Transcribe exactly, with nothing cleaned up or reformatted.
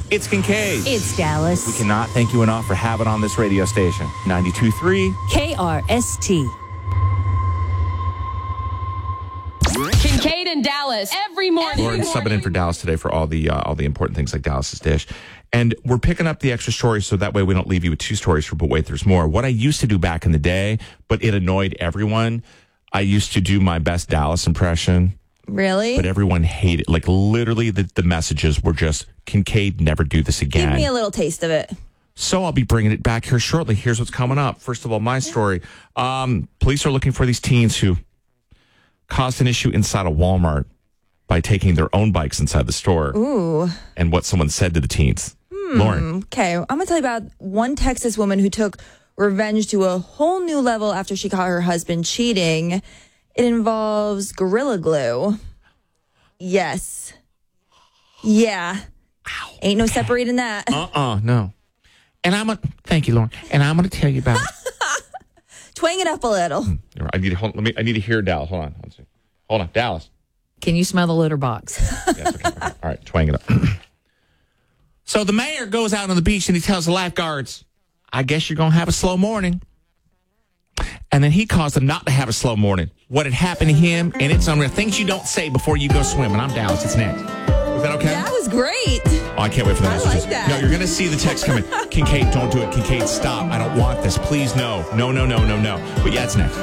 It's Kincaid. It's Dallas. We cannot thank you enough for having on this radio station. ninety-two point three K R S T. Kincaid and Dallas every morning. Lauren's subbing in for Dallas today for all the uh, all the important things like Dallas's Dish. And we're picking up the extra stories so that way we don't leave you with two stories for But Wait, There's More. What I used to do back in the day, but it annoyed everyone, I used to do my best Dallas impression. Really? But everyone hated, like literally the, the messages were just, Kincaid, never do this again. Give me a little taste of it. So I'll be bringing it back here shortly. Here's what's coming up. First of all, my story. Um, police are looking for these teens who caused an issue inside a Walmart by taking their own bikes inside the store. Ooh. And what someone said to the teens. Hmm. Lauren. Okay, I'm going to tell you about one Texas woman who took revenge to a whole new level after she caught her husband cheating. It involves Gorilla Glue. Yes. Yeah. Ow. Ain't no Okay. separating that. Uh-uh, no. And I'm a, thank you, Lauren. And I'm going to tell you about. Twang it up a little. I need to, hold, let me, I need to hear Dallas. Hold on. Hold on. Hold on. Dallas. Can you smell the litter box? Yes, okay, okay. All right, twang it up. So the mayor goes out on the beach and he tells the lifeguards, I guess you're going to have a slow morning. And then he caused them not to have a slow morning. What had happened to him, and it's unreal. Things you don't say before you go swimming. I'm Dallas. It's next. Was that okay? That was great. Oh, I can't wait for the I messages. like that. No, you're going to see the text coming. Kincaid, don't do it. Kincaid, stop. I don't want this. Please, no. No, no, no, no, no. But yeah, it's next.